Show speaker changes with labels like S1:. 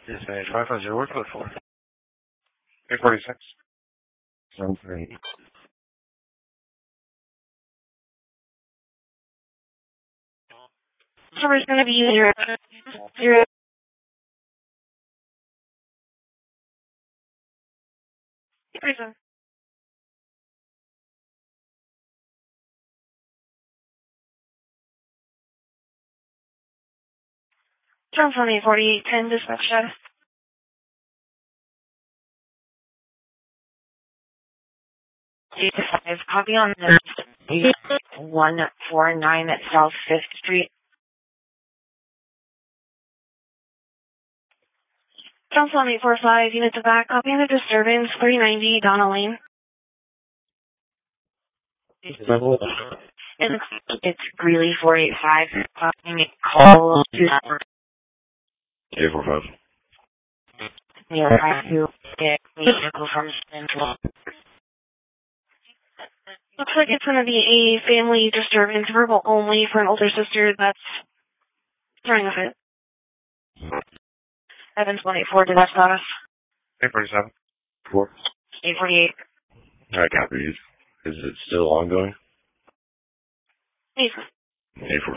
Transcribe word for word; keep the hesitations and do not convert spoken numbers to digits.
S1: Yes, man. five five zero, where code for? eight forty-six. Sounds great.
S2: Number's going to be zero, zero. Reason. Turn from eight forty-eight ten, dispatch status. eight five, copy on the one four nine at South fifth Street. Council on eight four five, units of back, copy on the disturbance, three ninety Donna Lane. And it's Greeley four eight five, copying it, call to
S1: eight four five.
S2: Yeah, I do get vehicle from Central. Looks like it's going to be a family disturbance, verbal only, for an older sister that's throwing a fit. Evans one eight four, did that status?
S1: eight forty-seven. four.
S2: eight forty-eight.
S1: I copy. Is it still ongoing?
S2: eight.
S1: eight four.